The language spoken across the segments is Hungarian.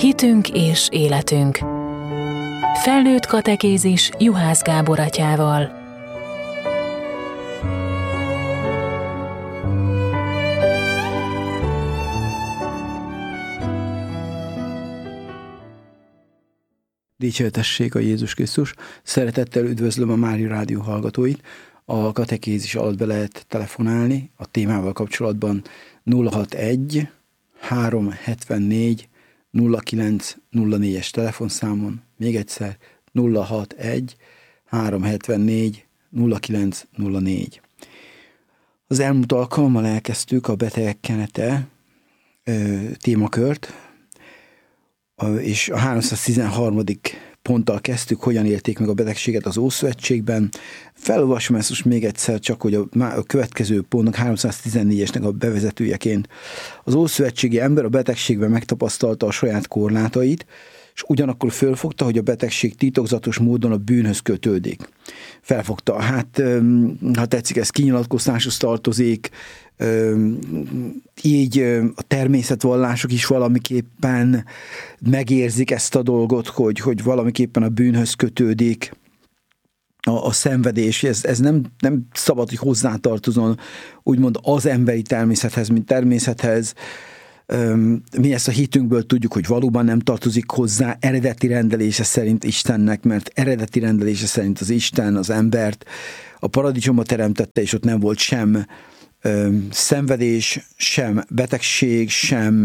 Hitünk és életünk. Felnőtt katekézis Juhász Gábor atyával. Dicsőtessék a Jézus Krisztus! Szeretettel üdvözlöm a Mária Rádió hallgatóit. A katekézis alatt be lehet telefonálni a témával kapcsolatban 061 374 0904-es telefonszámon. Még egyszer 061 374 0904. Az elmúlt alkalommal elkezdtük a betegek kenete témakört, és a 313. ponttal kezdtük, hogyan élték meg a betegséget az Ószövetségben. Felolvasom ezt most még egyszer, csak hogy a következő pontnak, 314-esnek a bevezetőjeként. Az ószövetségi ember a betegségben megtapasztalta a saját korlátait, és ugyanakkor fölfogta, hogy a betegség titokzatos módon a bűnhöz kötődik. Felfogta, ha tetszik, ez kinyilatkozáshoz tartozik, így a természetvallások is valamiképpen megérzik ezt a dolgot, hogy valamiképpen a bűnhöz kötődik a szenvedés. Ez nem szabad, hogy hozzátartozon úgymond az emberi természethez, mint természethez. Mi ezt a hitünkből tudjuk, hogy valóban nem tartozik hozzá eredeti rendelése szerint Istennek, mert eredeti rendelése szerint az Isten az embert a paradicsomba teremtette, és ott nem volt sem szenvedés, sem betegség, sem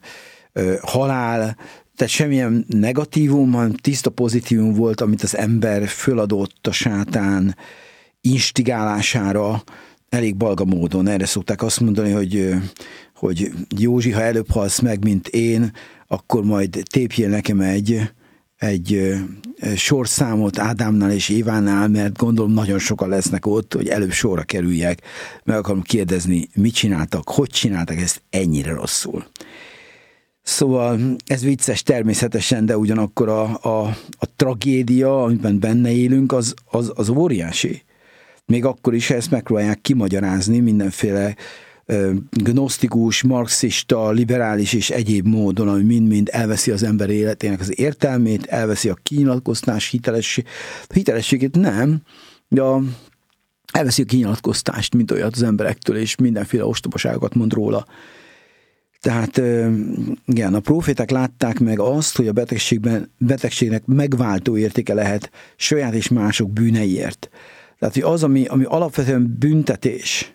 halál, tehát semmilyen negatívum, hanem tiszta pozitívum volt, amit az ember föladott a sátán instigálására elég balga módon. Erre szokták azt mondani, hogy Józsi, ha előbb halsz meg, mint én, akkor majd tépjél nekem egy sorszámot Ádámnál és Évánál, mert gondolom nagyon sokan lesznek ott, hogy előbb sorra kerüljek. Meg akarom kérdezni, mit csináltak, hogy csináltak ezt ennyire rosszul. Szóval ez vicces természetesen, de ugyanakkor a tragédia, amiben benne élünk, az óriási. Még akkor is, ha ezt megpróbálják kimagyarázni mindenféle gnosztikus, marxista, liberális és egyéb módon, ami mind-mind elveszi az ember életének az értelmét, elveszi a kinyilatkoztás hitelességét, nem, de elveszi a kinyilatkoztást, mint olyat az emberektől, és mindenféle ostobaságokat mond róla. Tehát igen, a próféták látták meg azt, hogy a betegségnek megváltó értéke lehet saját és mások bűneiért. Tehát, hogy az, ami alapvetően büntetés,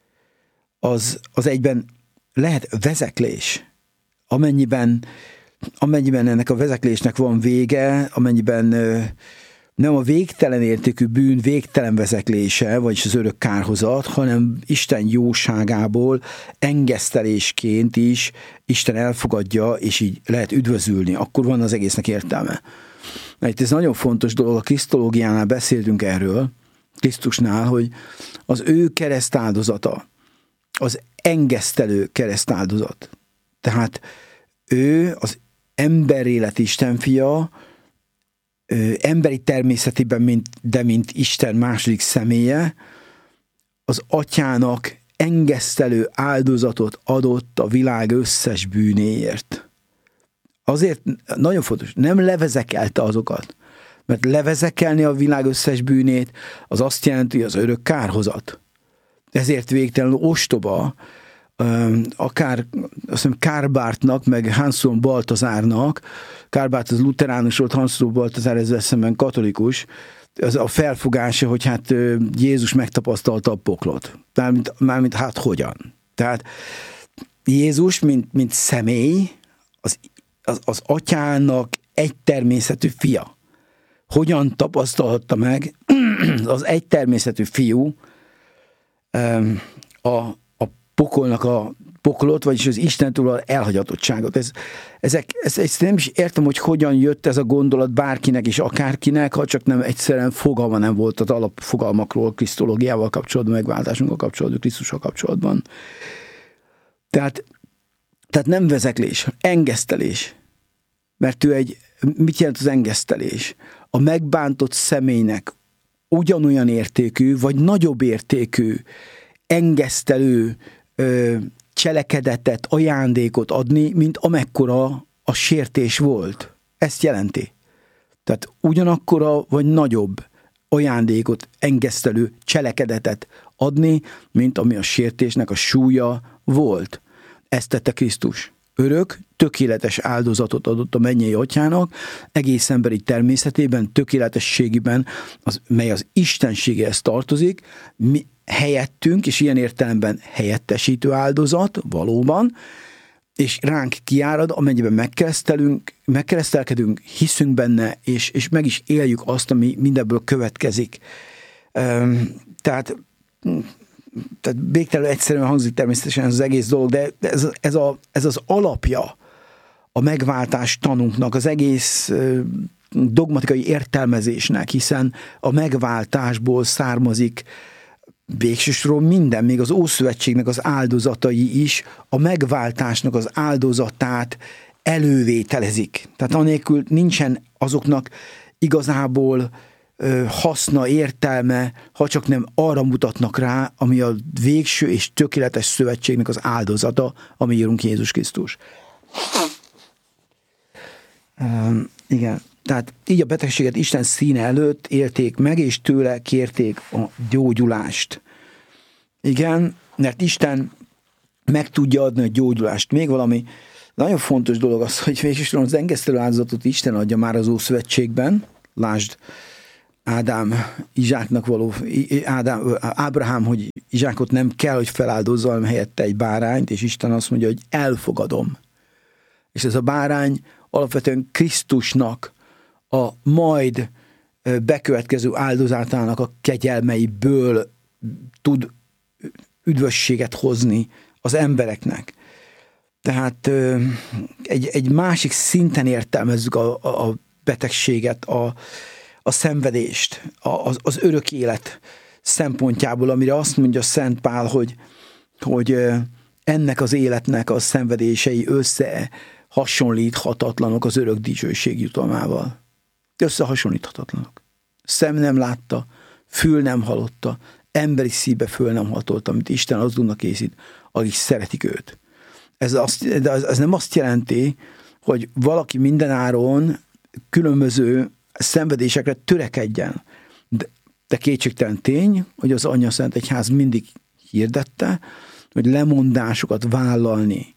az egyben lehet vezeklés, amennyiben ennek a vezeklésnek van vége, amennyiben nem a végtelen értékű bűn végtelen vezeklése, vagyis az örök kárhozat, hanem Isten jóságából engesztelésként is Isten elfogadja, és így lehet üdvözülni. Akkor van az egésznek értelme. Itt ez nagyon fontos dolog, a krisztológiánál beszéltünk erről, Krisztusnál, hogy az ő keresztáldozata, az engesztelő keresztáldozat. Tehát ő az emberélet Isten fia, emberi természetében, de mint Isten második személye, az atyának engesztelő áldozatot adott a világ összes bűnéért. Azért nagyon fontos, nem levezekelte azokat, mert levezekelni a világ összes bűnét, az azt jelenti, hogy az örök kárhozat. Ezért végtelenül ostoba, akár azt hiszem Kárbártnak, meg Hanson Baltazárnak, Kárbárt az luteránus volt, Hanson Baltazár ezzel szemben katolikus, az a felfogása, hogy hát Jézus megtapasztalta a poklot. Mármint hát hogyan? Tehát Jézus, mint személy, az atyának egy természetű fia. Hogyan tapasztalhatta meg az egy természetű fiú a pokolnak a poklot, vagyis az Istentől az elhagyatottságot. Ezt nem is értem, hogy hogyan jött ez a gondolat bárkinek és akárkinek, ha csak nem egyszerűen fogalma nem volt az alapfogalmakról, krisztológiával kapcsolatban, megváltásunkkal kapcsolatban, Krisztussal kapcsolatban. Tehát nem vezeklés, engesztelés. Mert mit jelent az engesztelés? A megbántott személynek ugyanolyan értékű, vagy nagyobb értékű, engesztelő cselekedetet, ajándékot adni, mint amekkora a a sértés volt. Ezt jelenti. Tehát ugyanakkora vagy nagyobb ajándékot, engesztelő cselekedetet adni, mint ami a sértésnek a súlya volt. Ezt tette Krisztus. Örök, tökéletes áldozatot adott a mennyei atyának, egész emberi természetében, tökéletességében, mely az istenségéhez tartozik, mi helyettünk, és ilyen értelemben helyettesítő áldozat, valóban, és ránk kiárad, amennyiben megkeresztelkedünk, hiszünk benne, és meg is éljük azt, ami mindebből következik. Tehát végtelenül egyszerűen hangzik természetesen ez az egész dolog, de ez az alapja a megváltás tanunknak, az egész dogmatikai értelmezésnek, hiszen a megváltásból származik végsősorban minden, még az Ószövetségnek az áldozatai is a megváltásnak az áldozatát elővételezik. Tehát anélkül nincsen azoknak igazából haszna, értelme, ha csak nem arra mutatnak rá, ami a végső és tökéletes szövetségnek az áldozata, ami írunk Jézus Krisztus. Igen. Tehát így a betegséget Isten színe előtt élték meg, és tőle kérték a gyógyulást. Igen, mert Isten meg tudja adni a gyógyulást. Még valami nagyon fontos dolog az, hogy végsősorban az engesztelő áldozatot Isten adja már az Ószövetségben. Lásd, Ábrahám, hogy Izsákot nem kell, hogy feláldozza, hanem helyette egy bárányt, és Isten azt mondja, hogy elfogadom. És ez a bárány alapvetően Krisztusnak a majd bekövetkező áldozatának a kegyelmeiből tud üdvösséget hozni az embereknek. Tehát egy másik szinten értelmezzük a betegséget, a szenvedést, az örök élet szempontjából, amire azt mondja Szent Pál, hogy ennek az életnek a szenvedései összehasonlíthatatlanok az örök dicsőség jutalmával. Összehasonlíthatatlanok. Szem nem látta, fül nem hallotta, emberi szívbe föl nem hatolt, amit Isten azoknak készít, akik szeretik őt. Ez nem azt jelenti, hogy valaki mindenáron különböző szenvedésekre törekedjen. De kétségtelen tény, hogy az Anyaszentegyház mindig hirdette, hogy lemondásokat vállalni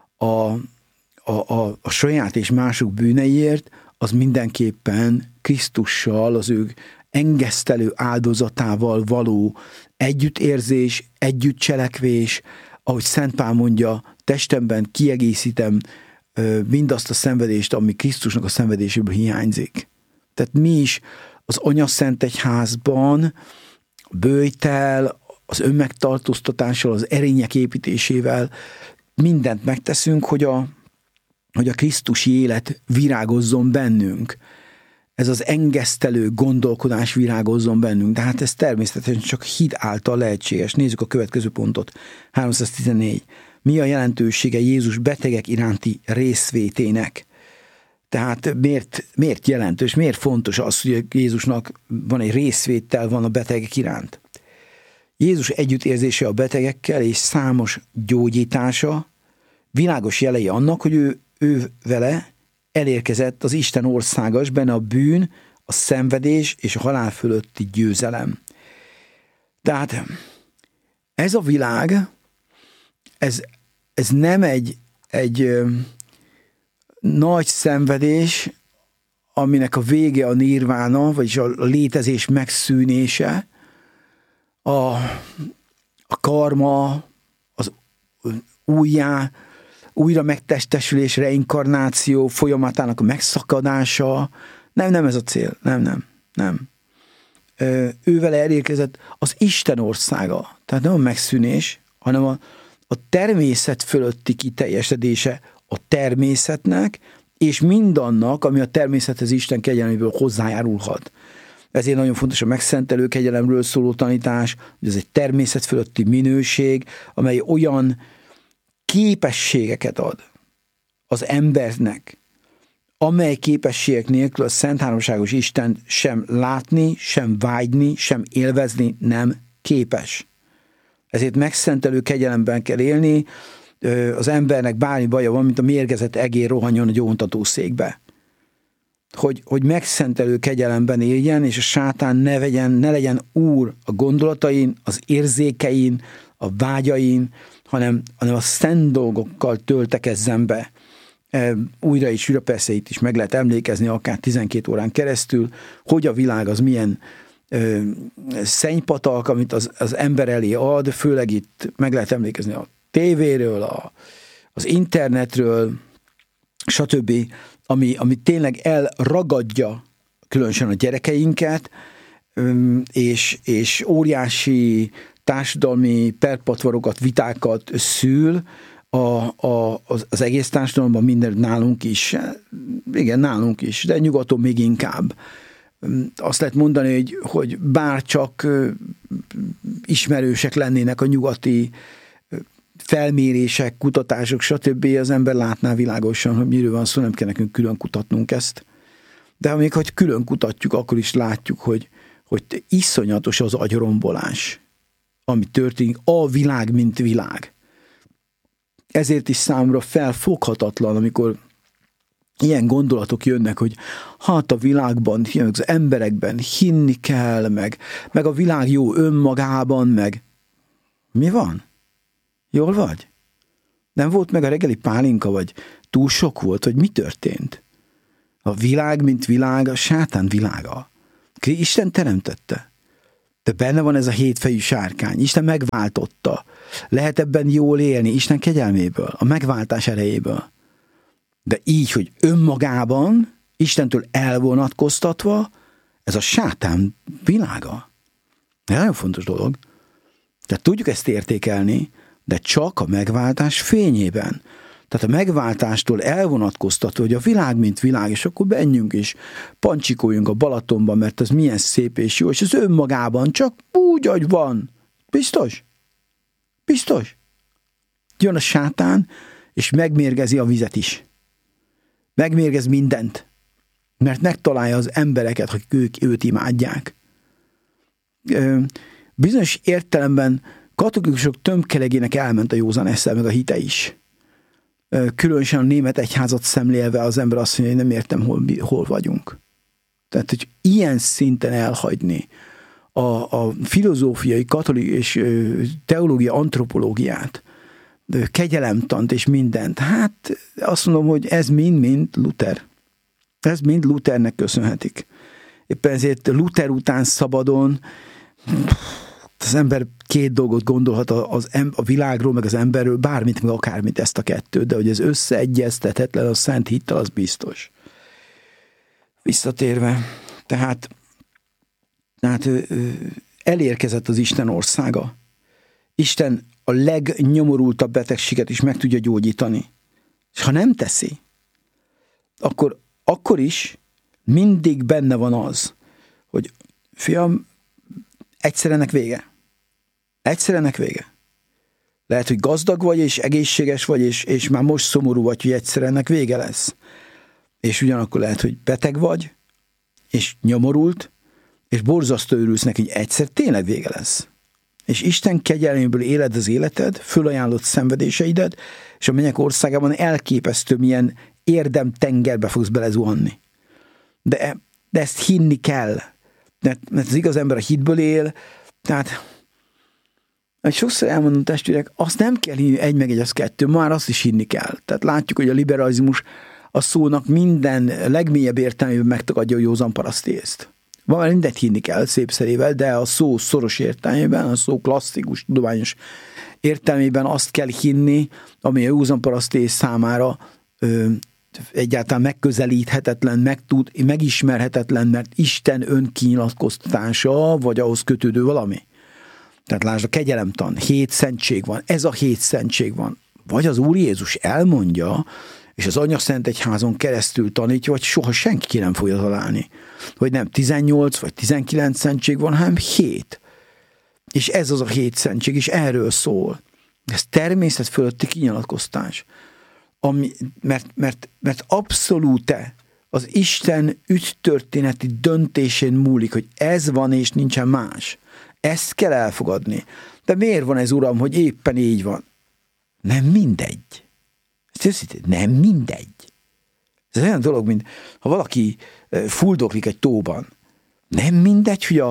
a saját és mások bűneiért, az mindenképpen Krisztussal, az ő engesztelő áldozatával való együttérzés, együttcselekvés, ahogy Szent Pál mondja, testemben kiegészítem mindazt a szenvedést, ami Krisztusnak a szenvedéséből hiányzik. Tehát mi is az Anyaszentegyházban böjtel, az önmegtartóztatással, az erények építésével mindent megteszünk, hogy a Krisztusi élet virágozzon bennünk. Ez az engesztelő gondolkodás virágozzon bennünk. De hát ez természetesen csak hit által lehetséges. Nézzük a következő pontot. 314. Mi a jelentősége Jézus betegek iránti részvétének? Tehát miért jelentős, miért fontos az, hogy Jézusnak van egy részvétel van a betegek iránt? Jézus együttérzése a betegekkel és számos gyógyítása világos jelei annak, hogy ő vele elérkezett az Isten országa, és benne a bűn, a szenvedés és a halál fölötti győzelem. Tehát ez a világ, ez nem egy nagy szenvedés, aminek a vége a nirvána, vagyis a létezés megszűnése, a karma, az újra megtestesülés, reinkarnáció folyamatának a megszakadása. Nem ez a cél. Nem. Ő vele elérkezett az Isten országa. Tehát nem a megszűnés, hanem a természet fölötti kiteljesedése a természetnek, és mindannak, ami a természethez Isten kegyelméből hozzájárulhat. Ezért nagyon fontos a megszentelő kegyelemről szóló tanítás, hogy ez egy természet fölötti minőség, amely olyan képességeket ad az embernek, amely képességek nélkül a Szent Háromságos Isten sem látni, sem vágyni, sem élvezni nem képes. Ezért megszentelő kegyelemben kell élni, az embernek bármi baja van, mint a mérgezett egér rohanjon a gyóntatószékbe. Hogy megszentelő kegyelemben éljen, és a sátán ne legyen úr a gondolatain, az érzékein, a vágyain, hanem a szent dolgokkal töltekezzen be. Újra és újra persze itt is meg lehet emlékezni, akár 12 órán keresztül, hogy a világ az milyen szennypatak, amit az ember elé ad, főleg itt meg lehet emlékezni a tévéről, az internetről, stb., ami tényleg elragadja különösen a gyerekeinket, és óriási társadalmi perpatvarokat, vitákat szül az egész társadalomban, minden nálunk is. Igen, nálunk is, de nyugaton még inkább. Azt lehet mondani, hogy bár csak ismerősek lennének a nyugati felmérések, kutatások, stb. Az ember látná világosan, hogy miről van szó, nem kell nekünk külön kutatnunk ezt. De még hogy külön kutatjuk, akkor is látjuk, hogy iszonyatos az agyrombolás, ami történik, a világ, mint világ. Ezért is számomra felfoghatatlan, amikor ilyen gondolatok jönnek, hogy hát a világban, az emberekben hinni kell, meg a világ jó önmagában, meg mi van? Jól vagy? Nem volt meg a reggeli pálinka, vagy túl sok volt, vagy mi történt? A világ, mint világ, a sátán világa. Isten teremtette. De benne van ez a hétfejű sárkány. Isten megváltotta. Lehet ebben jól élni, Isten kegyelméből, a megváltás erejéből. De így, hogy önmagában, Istentől elvonatkoztatva, ez a sátán világa. Ez nagyon fontos dolog. Tehát tudjuk ezt értékelni, de csak a megváltás fényében. Tehát a megváltástól elvonatkoztatva, hogy a világ, mint világ, és akkor menjünk és pancsikoljunk a Balatonban, mert az milyen szép és jó, és ez önmagában csak úgy, ahogy van. Biztos? Biztos? Jön a sátán, és megmérgezi a vizet is. Megmérgez mindent. Mert megtalálja az embereket, hogy őt imádják. Bizonyos értelemben katolikusok tömkelegének elment a józan esze, meg a hite is. Különösen a német egyházat szemlélve az ember azt mondja, hogy nem értem, hol vagyunk. Tehát, hogy ilyen szinten elhagyni a filozófiai, katolikus és teológia, antropológiát, kegyelemtant és mindent. Hát azt mondom, hogy ez mind Luther. Ez mind Luthernek köszönhetik. Éppen ezért Luther után szabadon az ember két dolgot gondolhat a világról, meg az emberről, bármit, meg akármit, ezt a kettőt, de hogy ez összeegyeztethetetlen a szent hittel, az biztos. Visszatérve, tehát elérkezett az Isten országa. Isten a legnyomorultabb betegséget is meg tudja gyógyítani. És ha nem teszi, akkor is mindig benne van az, hogy fiam, egyszer ennek vége. Egyszer ennek vége. Lehet, hogy gazdag vagy, és egészséges vagy, és már most szomorú vagy, hogy egyszer ennek vége lesz. És ugyanakkor lehet, hogy beteg vagy, és nyomorult, és borzasztó örülsz neki, hogy egyszer tényleg vége lesz. És Isten kegyelméből éled az életed, fölajánlott szenvedéseidet, és a mennyek országában elképesztő milyen érdemtengerbe fogsz belezuhanni. De ezt hinni kell. Mert az igaz ember a hitből él, tehát hogy sokszor elmondom, testvérek, azt nem kell hinni, 1 meg 1 az 2, már azt is hinni kell. Tehát látjuk, hogy a liberalizmus a szónak minden legmélyebb értelmében megtagadja a józan parasztészt. Van mindent hinni kell szépszerével, de a szó szoros értelmében, a szó klasszikus, tudományos értelmében azt kell hinni, ami a józan parasztés számára egyáltalán megközelíthetetlen, megismerhetetlen, mert Isten önkinyilatkoztatása, vagy ahhoz kötődő valami. Tehát lásd, a kegyelemtan, 7 szentség van, ez a 7 szentség van. Vagy az Úr Jézus elmondja, és az Anyaszent Egyházon keresztül tanítja, vagy soha senki ki nem fogja találni. Hogy nem 18 vagy 19 szentség van, hanem 7. És ez az a 7 szentség, és erről szól. Ez természet fölötti kinyilatkoztás. Mert abszolút az Isten ügytörténeti döntésén múlik, hogy ez van és nincsen más. Ezt kell elfogadni. De miért van ez, Uram, hogy éppen így van? Nem mindegy. Nem mindegy. Ez olyan dolog, mint ha valaki fuldoklik egy tóban. Nem mindegy, hogy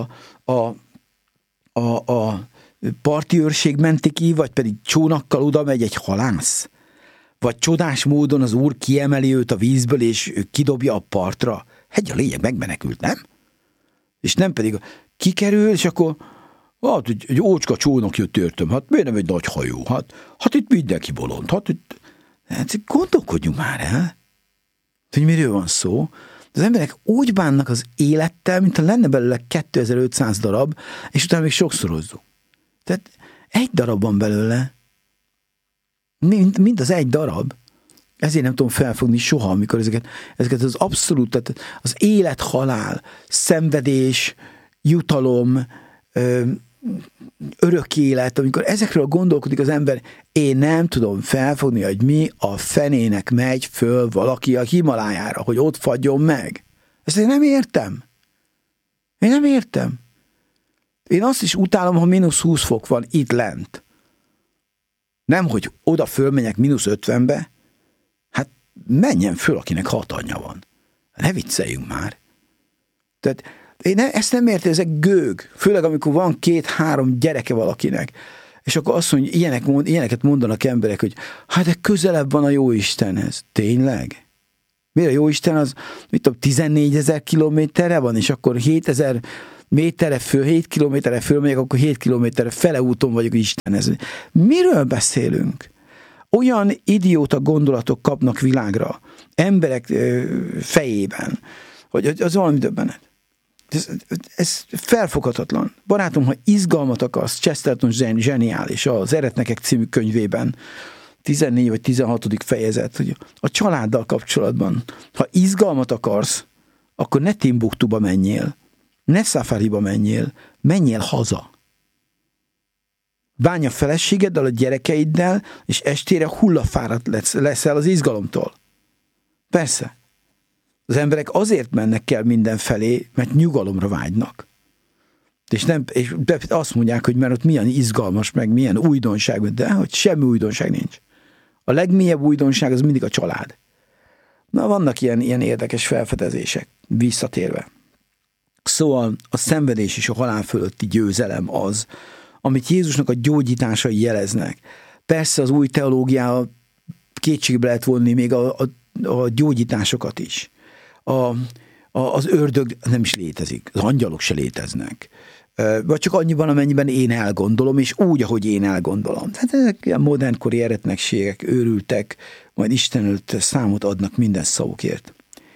a parti őrség menti ki, vagy pedig csónakkal oda megy egy halász. Vagy csodás módon az úr kiemeli őt a vízből, és kidobja a partra. A lényeg megmenekült, nem? És nem pedig kikerül, és akkor hát egy ócska csónak jött értem. Hát miért nem egy nagy hajó? Hát itt mindenki bolond. Hát gondolkodjunk már el. Hogy miről van szó? Az emberek úgy bánnak az élettel, mintha lenne belőle 2500 darab, és utána még sokszorozzuk. Tehát egy darab van belőle. Mind az egy darab. Ezért nem tudom felfogni soha, amikor ezeket az abszolút, tehát az élet, halál, szenvedés, jutalom, örök élet, amikor ezekről gondolkodik az ember, én nem tudom felfogni, hogy mi a fenének megy föl valaki a Himalájára, hogy ott fagyjon meg. Ezt én nem értem. Én azt is utálom, ha -20 fok van itt lent. Nem, hogy oda fölmenjek -50-be, hát menjen föl, akinek 6 anyja van. Ne vicceljünk már. Tehát én ezt nem értem, ezek gőg. Főleg, amikor van 2-3 gyereke valakinek. És akkor azt mondja, ilyeneket mondanak emberek, hogy hát de közelebb van a Jóistenhez. Tényleg? Miért a Jóisten az, 14 000 kilométerre van, és akkor 7000 méterre föl, 7 kilométerre fölmegyek, akkor 7 kilométerre fele úton vagyok Istenhez. Miről beszélünk? Olyan idióta gondolatok kapnak világra, emberek fejében, hogy az valami döbbenet. Ez felfoghatatlan. Barátom, ha izgalmat akarsz, Chesterton zseniális az Eretnekek című könyvében, 14 vagy 16. fejezet, hogy a családdal kapcsolatban, ha izgalmat akarsz, akkor ne Timbuktuba menjél, ne Safariba menjél haza. Bánj a feleségeddel, a gyerekeiddel, és estére hullafáradt leszel az izgalomtól. Persze. Az emberek azért mennek el mindenfelé, mert nyugalomra vágynak. És azt mondják, hogy mert ott milyen izgalmas, meg milyen újdonság, de hogy semmi újdonság nincs. A legmélyebb újdonság az mindig a család. Na, vannak ilyen érdekes felfedezések, visszatérve. Szóval a szenvedés és a halál fölötti győzelem az, amit Jézusnak a gyógyításai jeleznek. Persze az új teológiával kétségbe lehet vonni még a gyógyításokat is. Az ördög nem is létezik, az angyalok se léteznek. Vagy csak annyiban, amennyiben én elgondolom, és úgy, ahogy én elgondolom. Tehát ezek ilyen modernkori eretnekségek, őrültek, majd Isten előtt számot adnak minden szavukért.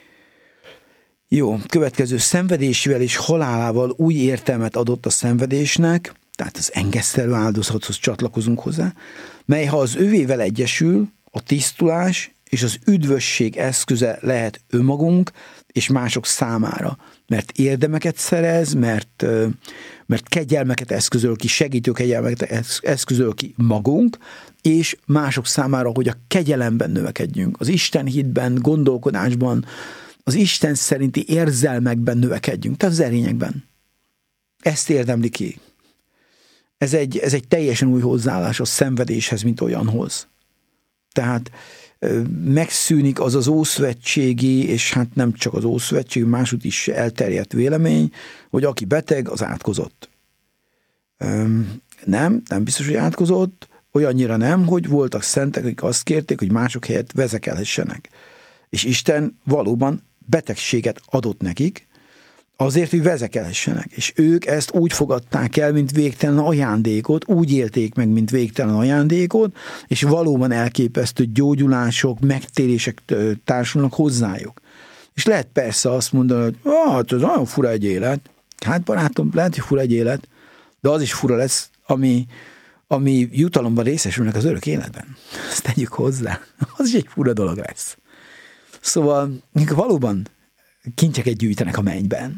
Jó, következő: szenvedésével és halálával új értelmet adott a szenvedésnek, tehát az engesztelő áldozathoz csatlakozunk hozzá, mely ha az övével egyesül, a tisztulás és az üdvösség eszköze lehet önmagunk és mások számára. Mert érdemeket szerez, mert kegyelmeket eszközöl ki, segítő kegyelmeket eszközöl ki magunk, és mások számára, hogy a kegyelemben növekedjünk. Az Isten hitben, gondolkodásban, az Isten szerinti érzelmekben növekedjünk, tehát az erényekben. Ezt érdemli ki. Ez egy teljesen új hozzáállás a szenvedéshez, mint olyanhoz. Tehát megszűnik az ószövetségi, és hát nem csak az ószövetségi, máshogy is elterjedt vélemény, hogy aki beteg, az átkozott. Nem biztos, hogy átkozott, olyannyira nem, hogy voltak szentek, akik azt kérték, hogy mások helyett vezekelhessenek. És Isten valóban betegséget adott nekik, azért, hogy vezekelhessenek. És ők ezt úgy fogadták el, mint végtelen ajándékot, úgy élték meg, mint végtelen ajándékot, és valóban elképesztő gyógyulások, megtérések társulnak hozzájuk. És lehet persze azt mondani, hogy hát ez nagyon fura egy élet. Hát barátom, lehet, hogy fura egy élet, de az is fura lesz, ami jutalomban részesülnek az örök életben. Ezt tegyük hozzá. Az is egy fura dolog lesz. Szóval valóban kincseket gyűjtenek a mennyben.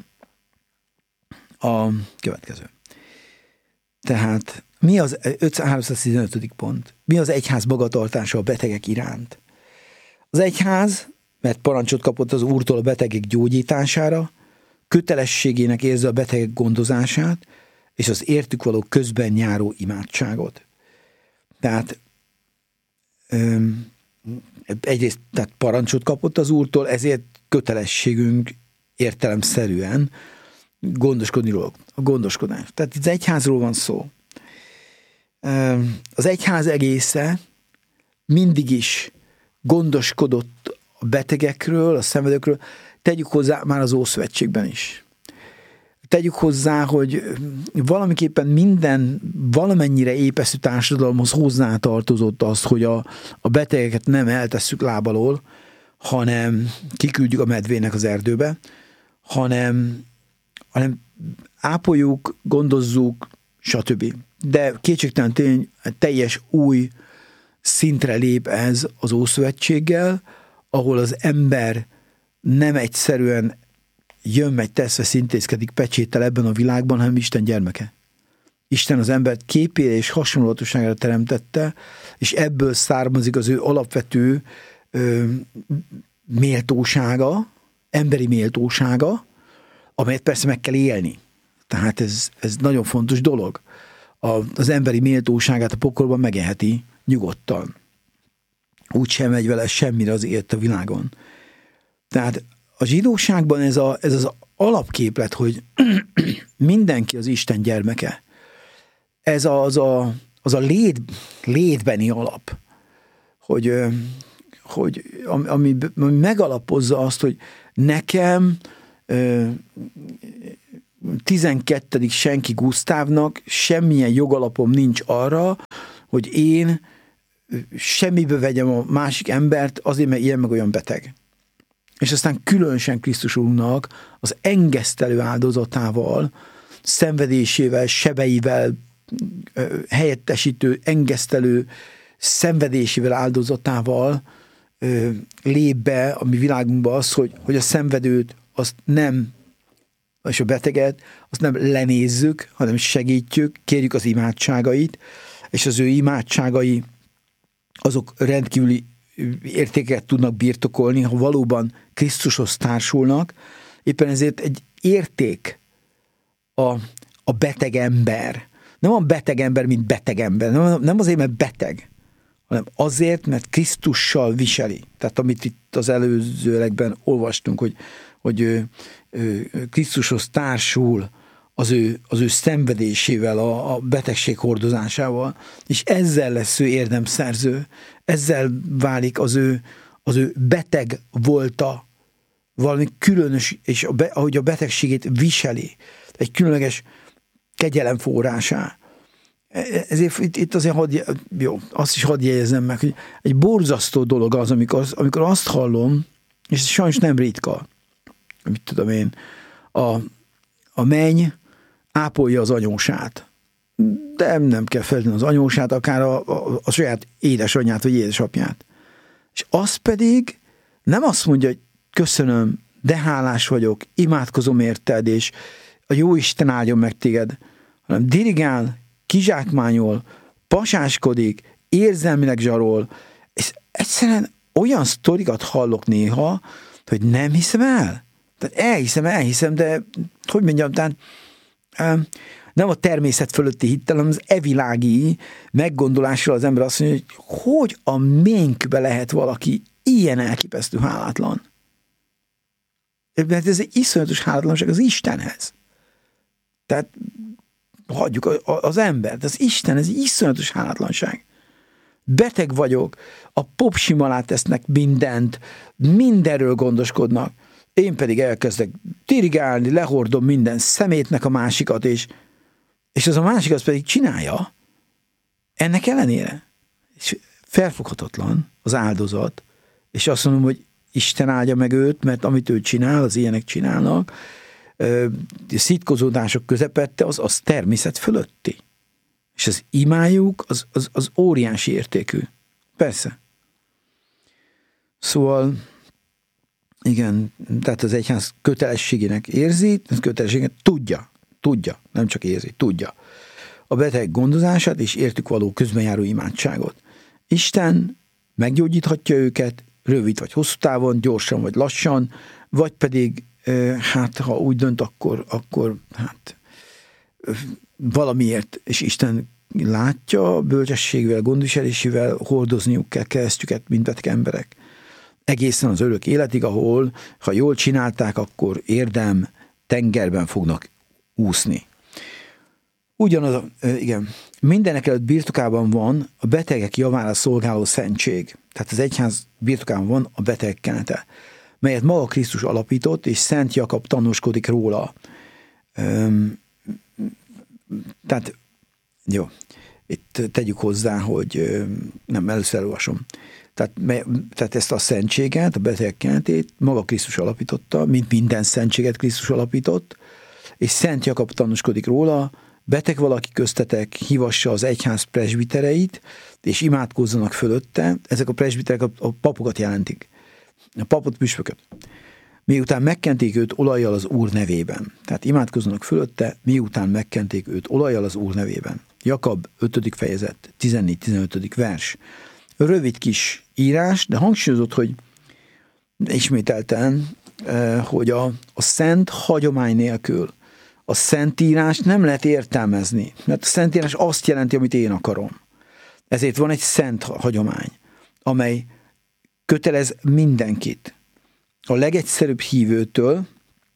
A következő. Tehát mi az 315. pont? Mi az egyház magatartása a betegek iránt? Az egyház, mert parancsot kapott az Úrtól a betegek gyógyítására, kötelességének érzi a betegek gondozását, és az értük való közben járó imádságot. Tehát egyrészt tehát parancsot kapott az Úrtól, ezért kötelességünk értelemszerűen gondoskodni róla. A gondoskodás. Tehát itt az egyházról van szó. Az egyház egésze mindig is gondoskodott a betegekről, a szenvedőkről, tegyük hozzá már az Ószövetségben is. Tegyük hozzá, hogy valamiképpen minden valamennyire épeszű társadalomhoz hozzátartozott az, hogy a betegeket nem eltesszük láb alól, hanem kiküldjük a medvének az erdőbe, hanem ápoljuk, gondozzuk, stb. De kétségtelen tény, teljes új szintre lép ez az Ószövetséggel, ahol az ember nem egyszerűen jön, megy, tesz, vesz, intézkedik, pecséttel ebben a világban, hanem Isten gyermeke. Isten az embert képére és hasonlatosságára teremtette, és ebből származik az ő alapvető méltósága, emberi méltósága, amelyet persze meg kell élni. Tehát ez nagyon fontos dolog. Az emberi méltóságát a pokolban megélheti nyugodtan. Úgy sem megy vele semmire az élet a világon. Tehát a zsidóságban ez az alapképlet, hogy mindenki az Isten gyermeke. Ez az a létbeni alap, ami megalapozza azt, hogy nekem 12. Senki Gusztávnak semmilyen jogalapom nincs arra, hogy én semmibe vegyem a másik embert azért, mert ilyen meg olyan beteg. És aztán különösen Krisztus Úrunknak az engesztelő áldozatával, szenvedésével, sebeivel, helyettesítő, engesztelő szenvedésével, áldozatával lép be a mi világunkba az, hogy a szenvedőt azt nem, és a beteget azt nem lenézzük, hanem segítjük, kérjük az imádságait, és az ő imádságai azok rendkívüli értéket tudnak birtokolni, ha valóban Krisztushoz társulnak. Éppen ezért egy érték a beteg ember. Nem a beteg ember, mint beteg ember. Nem azért, mert beteg, hanem azért, mert Krisztussal viseli. Tehát amit itt az előzőlegben olvastunk, hogy Krisztushoz társul az ő szenvedésével, a betegség hordozásával, és ezzel lesz ő érdemszerző, ezzel válik az ő beteg volta valami különös, és ahogy a betegségét viseli, egy különleges kegyelem forrásá. Ezért itt azért azt is hadd jegyezzem meg, hogy egy borzasztó dolog az, amikor azt hallom, és ez sajnos nem ritka, mit tudom én, a menny ápolja az anyósát. De nem kell feltétlenül az anyósát, akár a saját édesanyját, vagy édesapját. És az pedig nem azt mondja, hogy köszönöm, de hálás vagyok, imádkozom érted, és a Jóisten áldjon meg téged, hanem dirigál, kizsákmányol, pasáskodik, érzelmileg zsarol, és egyszerűen olyan sztorikat hallok néha, hogy nem hiszem el. Tehát elhiszem, de hogy mondjam, tehát nem a természet fölötti hittel, hanem az evilági meggondolással az ember azt mondja, hogy a ménkbe lehet valaki ilyen elképesztő hálátlan. Mert ez egy iszonyatos hálátlanság az Istenhez. Tehát hagyjuk az embert, az Isten, ez egy iszonyatos hálátlanság. Beteg vagyok, a popsim alá tesznek mindent, mindenről gondoskodnak, én pedig elkezdek dirigálni, lehordom minden szemétnek a másikat, és az a másik az pedig csinálja, ennek ellenére. És felfoghatatlan az áldozat, és azt mondom, hogy Isten áldja meg őt, mert amit ő csinál, az ilyenek csinálnak, szitkozódások közepette, az természet fölötti. És az imájuk, az óriási értékű. Persze. Szóval igen, tehát az egyház kötelességének érzi, az kötelességet tudja, nem csak érzi, tudja a beteg gondozását és értük való közbenjáró imádságot. Isten meggyógyíthatja őket, rövid vagy hosszú távon, gyorsan vagy lassan, vagy pedig hát ha úgy dönt, akkor hát valamiért, és Isten látja, bölcsességvel, gondviselésével hordozniuk kell keresztjüket, mint beteg emberek. Egészen az örök életig, ahol, ha jól csinálták, akkor érdem tengerben fognak úszni. Ugyanaz, igen, mindenekelőtt birtokában van a betegek javára szolgáló szentség. Tehát az egyház birtokában van a beteg kenete, melyet maga Krisztus alapított, és Szent Jakab tanúskodik róla. Tehát, jó, itt tegyük hozzá, hogy nem, először elolvasom. Tehát ezt a szentséget, a beteg kenetét maga Krisztus alapította, mint minden szentséget Krisztus alapított, és Szent Jakab tanúskodik róla, beteg valaki köztetek, hívassa az egyház presbitereit, és imádkozzanak fölötte. Ezek a presbiterek a papokat jelentik. A papot, püspököt. Miután megkenték őt olajjal az Úr nevében. Tehát imádkozzanak fölötte, miután megkenték őt olajjal az Úr nevében. Jakab 5. fejezet, 14-15. vers. Rövid kis írás, de hangsúlyozott, hogy ismételten, hogy a szent hagyomány nélkül a Szentírás nem lehet értelmezni, mert a Szentírás azt jelenti, amit én akarom. Ezért van egy szent hagyomány, amely kötelez mindenkit. A legegyszerűbb hívőtől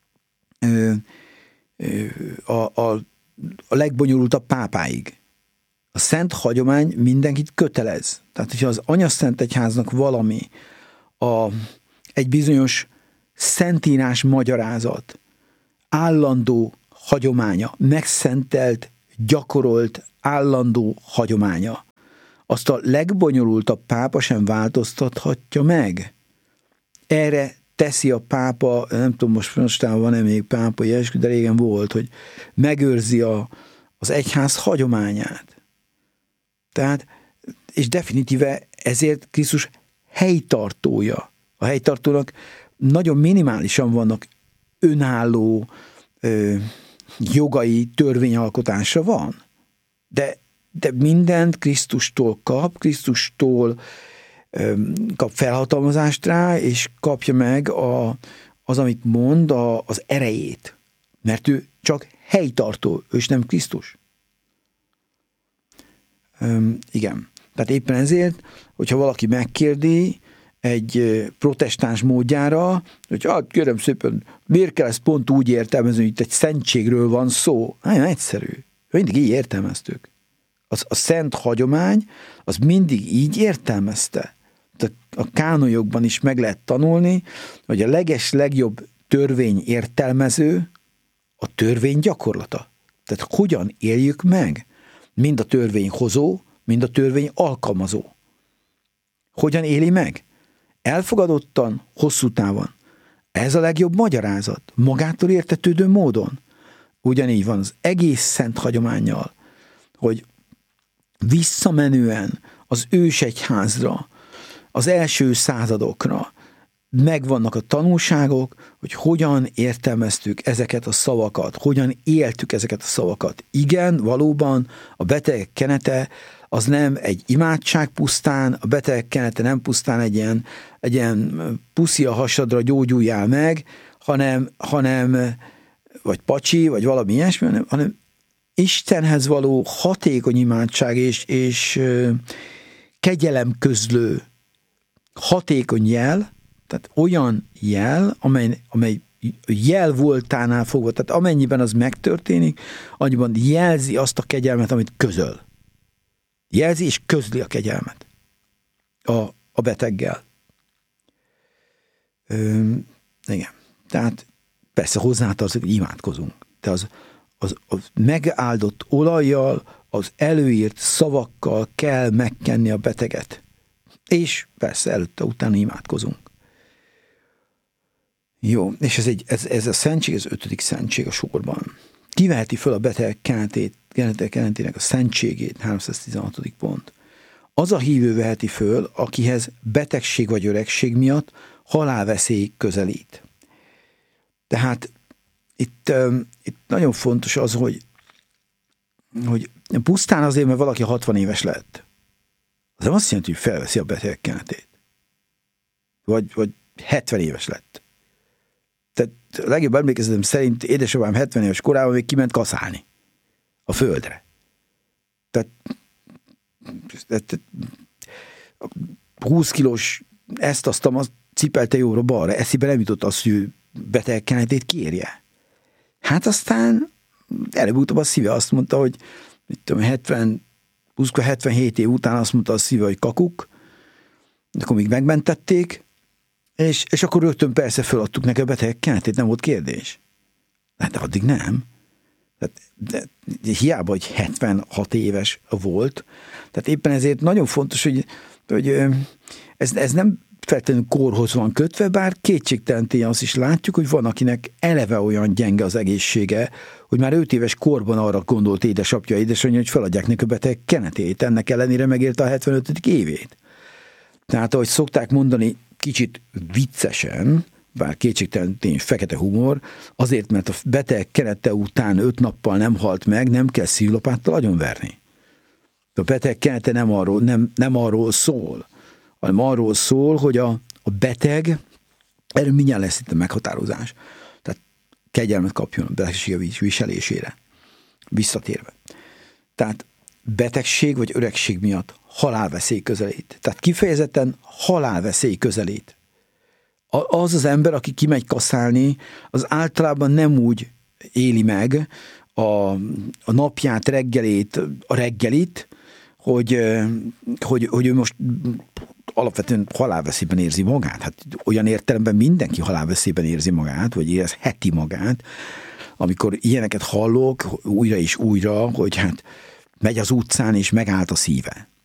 a legbonyolultabb pápáig. A szent hagyomány mindenkit kötelez. Tehát, hogyha az Anyaszent Egyháznak valami egy bizonyos szentírás magyarázat, állandó hagyománya, megszentelt, gyakorolt, állandó hagyománya, azt a legbonyolultabb pápa sem változtathatja meg. Erre teszi a pápa, nem tudom, mostában van-e még pápai eskü, de régen volt, hogy megőrzi az egyház hagyományát. Tehát, és definitíve ezért Krisztus helytartója. A helytartónak nagyon minimálisan vannak önálló jogai, törvényalkotása van. De mindent Krisztustól Krisztustól kap felhatalmazást rá, és kapja meg az, amit mond, az erejét. Mert ő csak helytartó, ő is nem Krisztus. Igen. Tehát éppen ezért, hogyha valaki megkérdi egy protestáns módjára, hogy kérem szépen, miért kell ezt pont úgy értelmezni, hogy itt egy szentségről van szó? Nagyon egyszerű. Mindig így értelmeztük. A szent hagyomány, az mindig így értelmezte. A kánonjogban is meg lehet tanulni, hogy a legjobb törvény értelmező a törvény gyakorlata. Tehát hogyan éljük meg? Mind a törvényhozó, mind a törvény alkalmazó. Hogyan éli meg? Elfogadottan, hosszú távon. Ez a legjobb magyarázat. Magától értetődő módon. Ugyanígy van az egész szent hagyománnyal, hogy visszamenően az ősegyházra, az első századokra megvannak a tanulságok, hogy hogyan értelmeztük ezeket a szavakat, hogyan éltük ezeket a szavakat. Igen, valóban a beteg kenete az nem egy imádság pusztán, a beteg kenete nem pusztán egy ilyen puszi a hasadra, gyógyuljál meg, hanem vagy pacsi, vagy valami ilyesmi, hanem Istenhez való hatékony imádság és kegyelemközlő hatékony jel, tehát olyan jel, amely jel voltánál fogva, tehát amennyiben az megtörténik, annyiban jelzi azt a kegyelmet, amit közöl. Jelzi és közli a kegyelmet a beteggel. Igen. Tehát persze hozzátartozik, hogy imádkozunk. De az megáldott olajjal, az előírt szavakkal kell megkenni a beteget. És persze előtte, utána imádkozunk. Jó, és ez a szentség, ez 5. szentség a sorban. Kiveheti föl a beteg kenetének a szentségét, 316. pont. Az a hívő veheti föl, akihez betegség vagy öregség miatt halálveszély közelít. Tehát itt nagyon fontos az, hogy pusztán azért, mert valaki 60 éves lett. Az nem azt jelenti, hogy felveszi a beteg kenetét. Vagy 70 éves lett. Tehát a legjobb emlékezetem szerint édesapám 70 éves korában még kiment kaszálni a földre. Tehát 20 kilós ezt azt cipelte jobbra-balra, eszébe nem jutott az, hogy ő betegkenetét kérje. Hát aztán előbb-utóbb a szíve azt mondta, hogy 77 év után azt mondta a szíve, hogy kakuk, de akkor még megmentették, és akkor rögtön persze föladtuk neki a betegkenetét, nem volt kérdés. Hát de addig nem. De hiába, hogy 76 éves volt. Tehát éppen ezért nagyon fontos, hogy ez nem feltétlenül korhoz van kötve, bár kétségtelen azt is látjuk, hogy van, akinek eleve olyan gyenge az egészsége, hogy már 5 éves korban arra gondolt édesanyja, hogy feladják neki a beteg kenetét. Ennek ellenére megérte a 75. évét. Tehát, ahogy szokták mondani, kicsit viccesen, bár kétségtelen fekete humor, azért, mert a beteg kenete után 5 nappal nem halt meg, nem kell szívlapáttal agyonverni. A beteg kenete nem arról szól, hanem arról szól, hogy a beteg, erről mindjárt lesz itt a meghatározás, tehát kegyelmet kapjon a betegség viselésére, visszatérve. Tehát betegség vagy öregség miatt halálveszély közelít. Tehát kifejezetten halálveszély közelít. Az ember, aki kimegy kaszálni, az általában nem úgy éli meg a napját, a reggelit, hogy ő most alapvetően halálveszélyben érzi magát. Hát olyan értelemben mindenki halálveszélyben érzi magát, vagy érezheti magát, amikor ilyeneket hallok újra és újra, hogy hát megy az utcán és megállt a szíve.